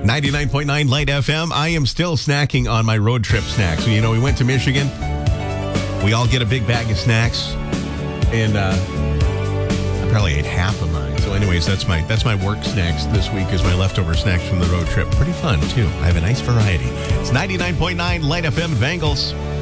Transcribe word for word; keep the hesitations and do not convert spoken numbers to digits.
ninety-nine point nine Light F M. I am still snacking on my road trip snacks. You know, we went to Michigan. We all get a big bag of snacks. And uh, I probably ate half of mine. So anyways, that's my that's my work snacks this week is my leftover snacks from the road trip. Pretty fun, too. I have a nice variety. It's ninety-nine point nine Light F M, Bengals.